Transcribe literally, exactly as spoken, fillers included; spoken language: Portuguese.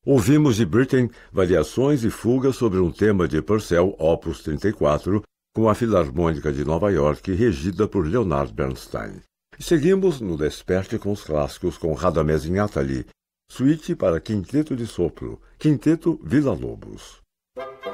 Ouvimos de Britten variações e fugas sobre um tema de Purcell, opus trinta e quatro, com a Filarmônica de Nova York, regida por Leonard Bernstein. E seguimos no Desperte com os clássicos com Radamés Inátali, suíte para quinteto de sopro, Quinteto Villa-Lobos.